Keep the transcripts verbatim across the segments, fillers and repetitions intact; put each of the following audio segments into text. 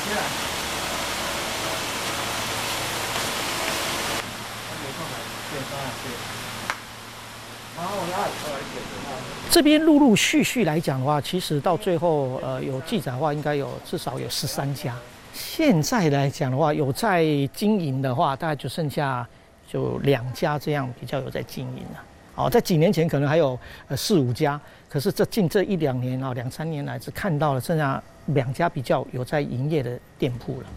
接来。对，当然对。 这边陆陆续续来讲的话，其实到最后，呃，有记载的话，应该有至少有十三家。现在来讲的话，有在经营的话，大概就剩下就两家这样比较有在经营了。哦，在几年前可能还有呃四五家，可是这近这一两年啊，两三年来只看到了剩下两家比较有在营业的店铺了。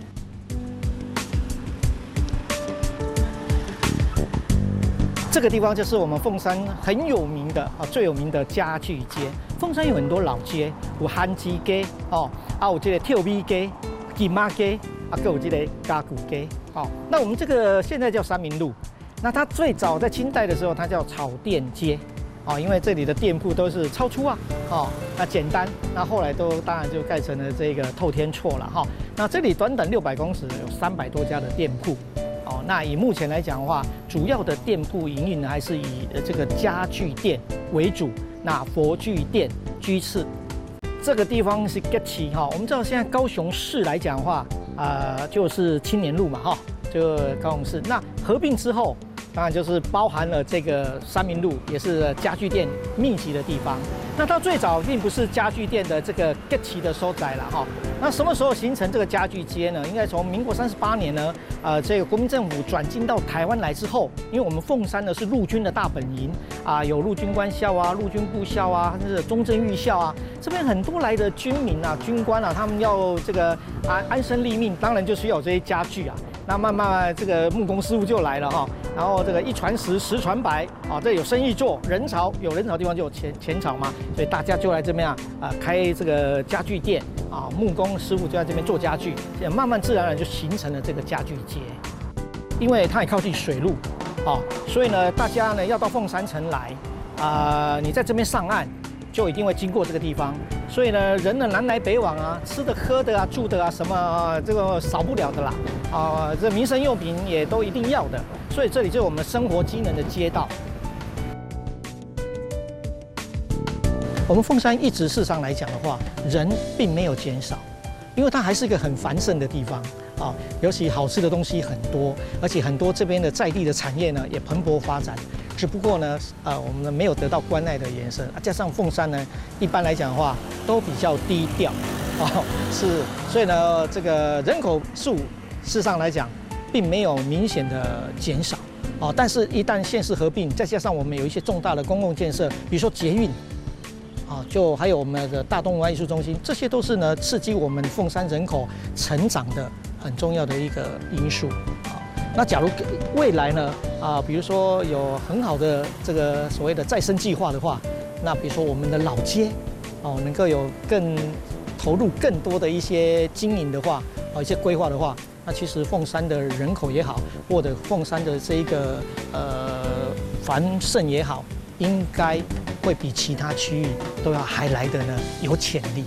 这个地方就是我们凤山很有名的啊，最有名的家具街。凤山有很多老街，有韩基街哦，啊有这个跳米街、金马街，啊，更有这个家具街哦。那我们这个现在叫三民路，那它最早在清代的时候，它叫草店街哦，因为这里的店铺都是超粗啊，哦，那简单，那后来都当然就盖成了这个透天厝了哈、哦。那这里短短六百公尺，有三百多家的店铺。 哦，那以目前来讲的话，主要的店铺营运呢，还是以这个家具店为主，那佛具店居次。这个地方是吉奇哈，我们知道现在高雄市来讲的话，呃，就是青年路嘛哈，就高雄市。那合并之后，当然就是包含了这个三民路，也是家具店密集的地方。那它最早并不是家具店的这个吉奇的所在了哈。 那什么时候形成这个家具街呢？应该从民国三十八年呢，呃，这个国民政府转进到台湾来之后，因为我们凤山呢是陆军的大本营啊，有陆军官校啊、陆军部校啊，甚至中正预校啊，这边很多来的军民啊、军官啊，他们要这个安安身立命，当然就需要有这些家具啊。那慢慢这个木工师傅就来了哈，然后这个一传十，十传百啊，这有生意做，人潮有人潮的地方就有钱钱潮嘛，所以大家就来这边啊啊开这个家具店啊，木工师傅就在这边做家具，也慢慢自然而然就形成了这个家具街。因为它也靠近水路，啊，所以呢，大家呢要到凤山城来，啊、呃，你在这边上岸，就一定会经过这个地方。所以呢，人呢南来北往啊，吃的、喝的啊、住的啊，什么、啊、这个少不了的啦，啊，这民生用品也都一定要的。所以这里就是我们生活机能的街道。我们凤山一直事实上来讲的话，人并没有减少，因为它还是一个很繁盛的地方啊，尤其好吃的东西很多，而且很多这边的在地的产业呢也蓬勃发展。只不过呢，呃，我们呢没有得到关爱的延伸，加上凤山呢，一般来讲的话都比较低调，啊，是，所以呢，这个人口数事实上来讲，并没有明显的减少，哦，但是一旦县市合并，再加上我们有一些重大的公共建设，比如说捷运。啊，就还有我们的大东文化艺术中心，这些都是呢刺激我们凤山人口成长的很重要的一个因素啊。那假如未来呢啊，比如说有很好的这个所谓的再生计划的话，那比如说我们的老街哦，能够有更投入更多的一些经营的话，啊，一些规划的话，那其实凤山的人口也好，或者凤山的这一个呃繁盛也好，应该会比其他区域都要还来的呢有潜力。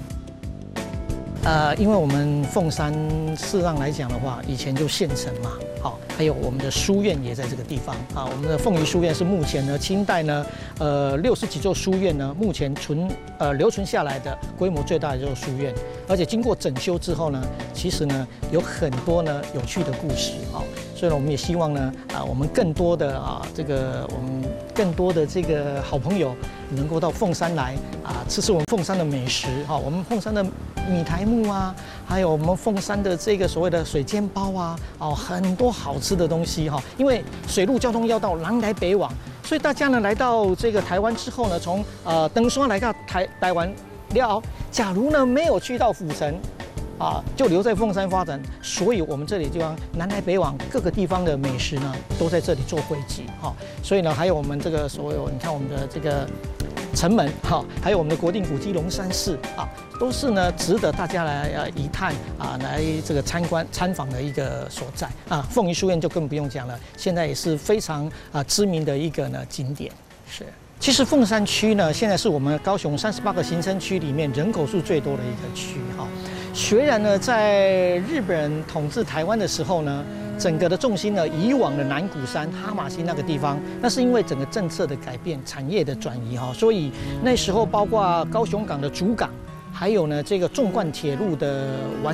呃，因为我们凤山事实上来讲的话，以前就县城嘛，好，还有我们的书院也在这个地方啊。我们的凤仪书院是目前呢清代呢，呃六十几座书院呢，目前存呃留存下来的规模最大的就是书院，而且经过整修之后呢，其实呢有很多呢有趣的故事啊。所以呢，我们也希望呢，啊，我们更多的啊，这个我们更多的这个好朋友能够到凤山来啊，吃吃我们凤山的美食哈，我们凤山的米苔目啊，还有我们凤山的这个所谓的水煎包啊，哦，很多好吃的东西哈。因为水陆交通要道南来北往，所以大家呢来到这个台湾之后呢，从呃登山来到台台湾了，假如呢没有去到府城。啊，就留在凤山发展，所以我们这里地方南来北往各个地方的美食呢，都在这里做汇集哈。所以呢，还有我们这个所有，你看我们的这个城门哈，还有我们的国定古迹龙山寺啊，都是呢值得大家来呃一探啊，来这个参观参访的一个所在啊。凤仪书院就更不用讲了，现在也是非常啊知名的一个呢景点。是，其实凤山区呢，现在是我们高雄三十八个行政区里面人口数最多的一个区哈。虽然呢，在日本人统治台湾的时候呢，整个的重心呢移往了南鼓山、哈马星那个地方，那是因为整个政策的改变、产业的转移哈，所以那时候包括高雄港的主港，还有呢这个纵贯铁路的完。